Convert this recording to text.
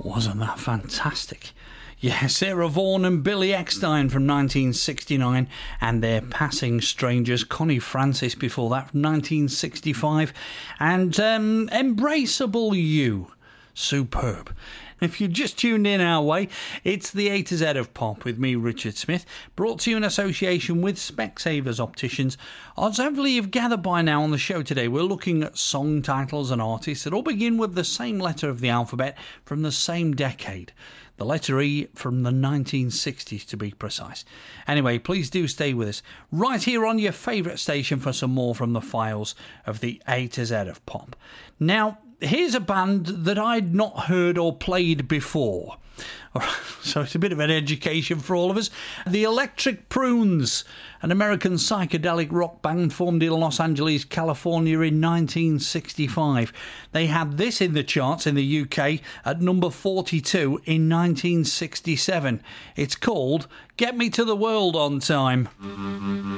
Wasn't that fantastic? Yeah, Sarah Vaughan and Billy Eckstine from 1969, and their Passing Strangers. Connie Francis before that from 1965, and Embraceable You. Superb. If you just tuned in our way, it's the A to Z of Pop with me, Richard Smith, brought to you in association with Specsavers Opticians. As hopefully you've gathered by now on the show today, we're looking at song titles and artists that all begin with the same letter of the alphabet from the same decade. The letter E from the 1960s, to be precise. Anyway, please do stay with us right here on your favourite station for some more from the files of the A to Z of Pop. Now, here's a band that I'd not heard or played before. So it's a bit of an education for all of us. The Electric Prunes, an American psychedelic rock band formed in Los Angeles, California in 1965. They had this in the charts in the UK at number 42 in 1967. It's called Get Me to the World on Time.